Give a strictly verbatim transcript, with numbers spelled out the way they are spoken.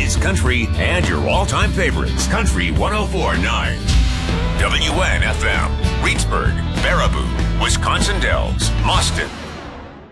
Today's country and your all-time favorites. Country one oh four point nine. W N F M. Reedsburg, Baraboo, Wisconsin Dells, Mauston,